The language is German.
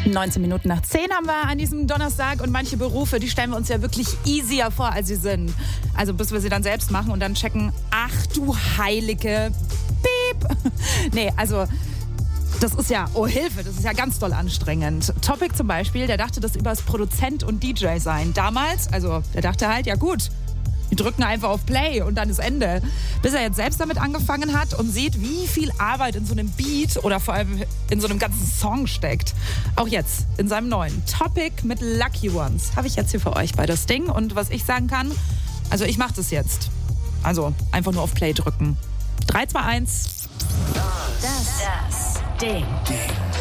19 Minuten nach 10 haben wir an diesem Donnerstag und manche Berufe, die stellen wir uns ja wirklich easier vor, als sie sind. Also bis wir sie dann selbst machen und dann checken, ach du heilige Piep. Nee, also das ist ja, oh Hilfe, das ist ja ganz doll anstrengend. Topic zum Beispiel, der dachte das übers Produzent und DJ sein. Damals, also der dachte halt, ja gut, die drücken einfach auf Play und dann ist Ende. Bis er jetzt selbst damit angefangen hat und sieht, wie viel Arbeit in so einem Beat oder vor allem in so einem ganzen Song steckt. Auch jetzt in seinem neuen Topic mit Lucky Ones habe ich jetzt hier für euch bei das Ding. Und was ich sagen kann, also ich mache das jetzt. Also einfach nur auf Play drücken. 3, 2, 1. Das Ding.